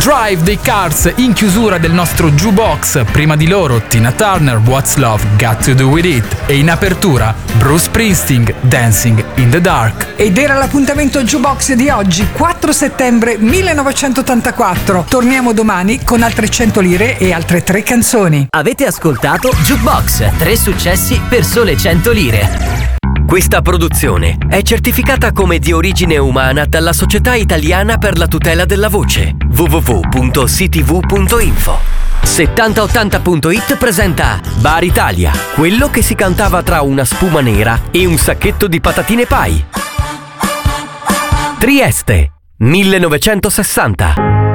Drive dei Cars in chiusura del nostro Jukebox, prima di loro Tina Turner, What's Love Got to Do With It, e in apertura Bruce Springsteen, Dancing in the Dark. Ed era l'appuntamento Jukebox di oggi, 4 settembre 1984. Torniamo domani con altre 100 lire e altre 3 canzoni. Avete ascoltato Jukebox, 3 successi per sole 100 lire. Questa produzione è certificata come di origine umana dalla Società Italiana per la Tutela della Voce, www.ctv.info. 7080.it presenta Bar Italia, quello che si cantava tra una spuma nera e un sacchetto di patatine pai. Trieste, 1960.